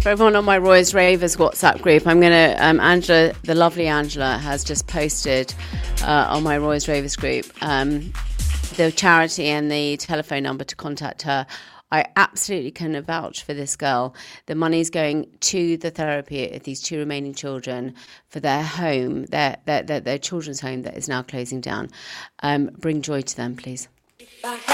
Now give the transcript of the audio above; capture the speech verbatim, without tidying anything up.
For everyone on my Roy's Ravers WhatsApp group, I'm going to, um, Angela, the lovely Angela, has just posted uh, on my Roy's Ravers group um, the charity and the telephone number to contact her. I absolutely can vouch for this girl. The money's going to the therapy of these two remaining children for their home, their their their, their children's home that is now closing down. Um, bring joy to them, please.